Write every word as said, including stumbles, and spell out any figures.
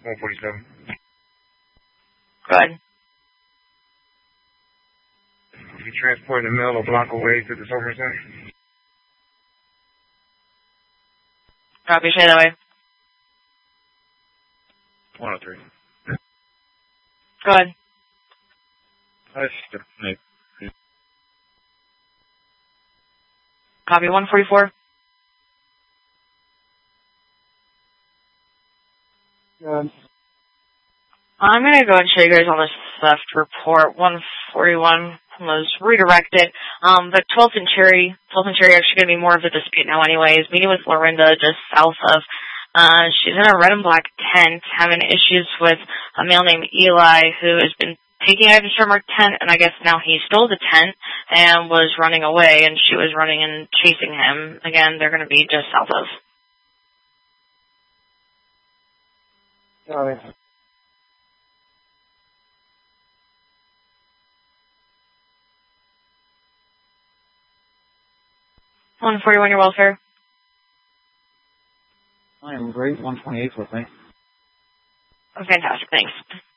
one forty-seven. Go ahead. If you transport the mail a block away to the Silver Center. Copy, stay that way. one oh three. Go ahead. That's the Copy, one forty-four. Good. I'm going to go and show you guys on this theft report. one forty-one was redirected. Um, but twelfth and Cherry, twelfth and Cherry are actually going to be more of a dispute now anyways. Meeting with Lorinda just south of, uh, she's in a red and black tent having issues with a male named Eli who has been taking items from her tent, and I guess now he stole the tent and was running away, and she was running and chasing him. Again, they're going to be just south of. Got it. one forty-one, your welfare. I am great. one twenty-eight with me. Fantastic, thanks.